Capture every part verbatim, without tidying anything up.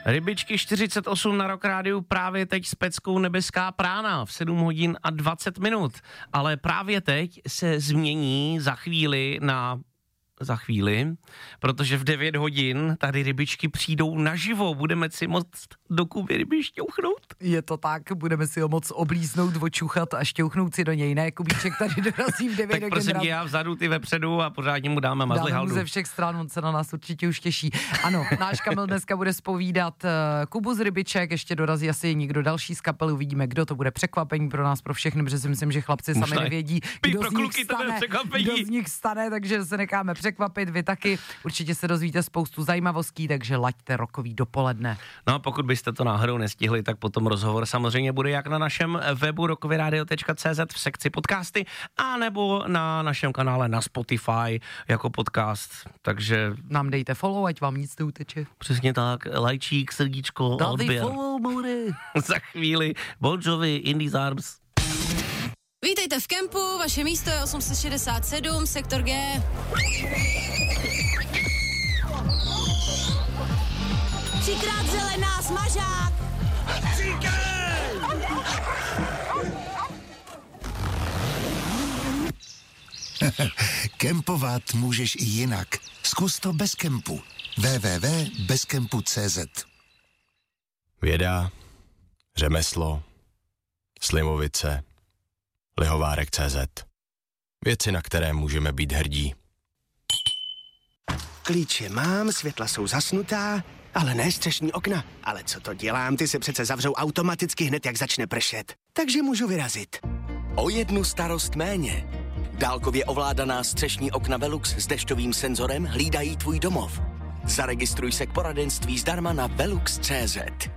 Rybičky čtyřicet osm na Rock Rádiu právě teď s peckou Nebeská prána v sedm hodin a dvacet minut. Ale právě teď se změní za chvíli na... za chvíli, protože v devět hodin tady rybičky přijdou naživo. Budeme si moct do Kuby ryby šťouchnout. Je to tak, budeme si ho moc oblíznout, očuchat a šťouchnout si do něj. Ne, Kubíček tady dorazí v devět tak hodin. prosím tě, já vzadu, ty vepředu a pořádně mu dáme mazli haldu. Dáme mu ze všech stran, on se na nás určitě už těší. Ano, náš Kamil dneska bude zpovídat uh, Kubu z rybiček, ještě dorazí asi někdo další z kapely, uvidíme, kdo to bude, překvapení pro nás, pro všechny, protože si myslím, že chlapci sami Možná nevědí, kdo z, nich stane, kdo kdo z nich stane, takže se necháme překvapit, vy taky. Určitě se dozvíte spoustu zajímavostí, takže laďte rokový dopoledne. No a pokud byste to náhodou nestihli, tak potom rozhovor samozřejmě bude jak na našem webu rokovyradio tečka cé zet v sekci podcasty, a nebo na našem kanále na Spotify jako podcast. Takže nám dejte follow, ať vám nic neuteče. Přesně tak, lajčík, srdíčko a odběr. Follow, Za chvíli Bon Jovi, In These Arms. Vítejte v kempu, vaše místo je osm set šedesát sedm, sektor G. Třikrát zelená, smažák. Kempovat můžeš i jinak. Zkus to bez kempu. w w w tečka bez kempu tečka cé zet. Věda, řemeslo, Slimovice, Lihovárek tečka cé zet. Věci, na které můžeme být hrdí. Klíče mám, světla jsou zasnutá, ale ne střešní okna. Ale co to dělám, ty se přece zavřou automaticky hned, jak začne pršet. Takže můžu vyrazit. O jednu starost méně. Dálkově ovládaná střešní okna Velux s dešťovým senzorem hlídají tvůj domov. Zaregistruj se k poradenství zdarma na velux tečka cé zet.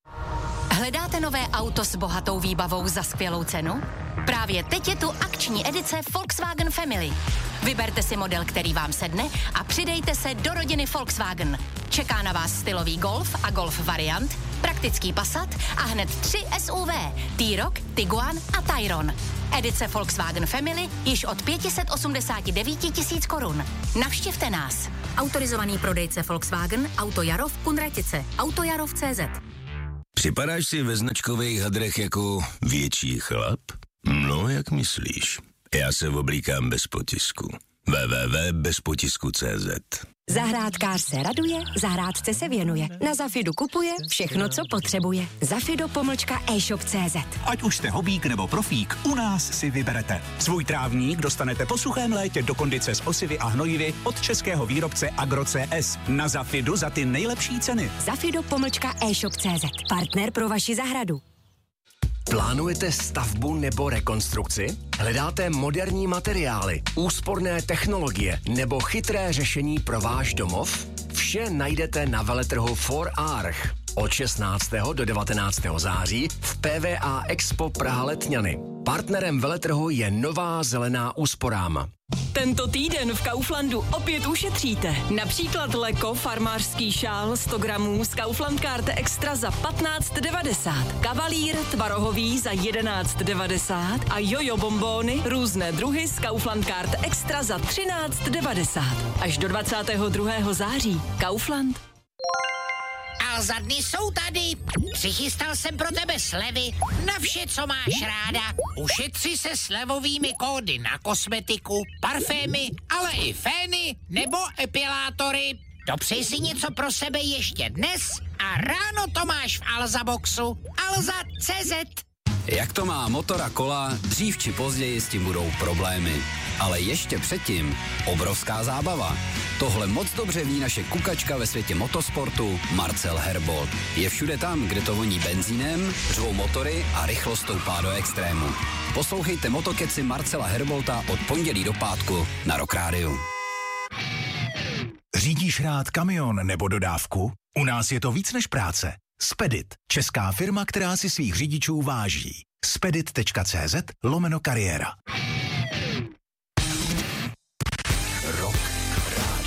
Hledáte nové auto s bohatou výbavou za skvělou cenu? Právě teď je tu akční edice Volkswagen Family. Vyberte si model, který vám sedne a přidejte se do rodiny Volkswagen. Čeká na vás stylový Golf a Golf variant, praktický Passat a hned tři S U V, T-Roc, Tiguan a Tayron. Edice Volkswagen Family již od pět set osmdesát devět tisíc korun. Navštivte nás. Autorizovaný prodejce Volkswagen, Auto Jarov, Kunratice, autojarov tečka cé zet. Připadáš si ve značkových hadrech jako větší chlap? No, jak myslíš? Já se oblíkám bez potisku. w w w tečka bez potisku tečka cé zet. Zahrádkář se raduje, zahrádce se věnuje. Na Zafidu kupuje všechno, co potřebuje. Zafido pomlčka e-shop tečka cé zet. Ať už jste hobík nebo profík, u nás si vyberete. Svůj trávník dostanete po suchém létě do kondice s osivy a hnojivy od českého výrobce Agro C S. Na Zafidu za ty nejlepší ceny. Zafido pomlčka e-shop tečka cé zet. Partner pro vaši zahradu. Plánujete stavbu nebo rekonstrukci? Hledáte moderní materiály, úsporné technologie nebo chytré řešení pro váš domov? Vše najdete na veletrhu For Arch od šestnáctého do devatenáctého září v P V A Expo Praha Letňany. Partnerem veletrhu je Nová zelená úsporáma. Tento týden v Kauflandu opět ušetříte. Například Leko farmářský šál sto gramů z Kaufland Karte Extra za patnáct devadesát. Kavalír tvarohový za jedenáct devadesát a jojo bombóny různé druhy z Kaufland Karte Extra za třináct devadesát. Až do dvacátého druhého září. Kaufland. A za dny jsou tady. Přichystal jsem pro tebe slevy na vše, co máš ráda. Ušetři se slevovými kódy na kosmetiku, parfémy, ale i fény nebo epilátory. Dopřej si něco pro sebe ještě dnes a ráno to máš v Alza Boxu. Alza tečka cé zet. Jak to má motor a kola, dřív či později s tím budou problémy. Ale ještě předtím obrovská zábava. Tohle moc dobře ví naše kukačka ve světě motosportu Marcel Herbold. Je všude tam, kde to voní benzínem, řvou motory a rychlost stoupá do extrému. Poslouchejte motokeci Marcela Herbolta od pondělí do pátku na Rock Rádiu. Řídíš rád kamion nebo dodávku? U nás je to víc než práce. Spedit, česká firma, která si svých řidičů váží. spedit tečka cé zet lomeno kariéra.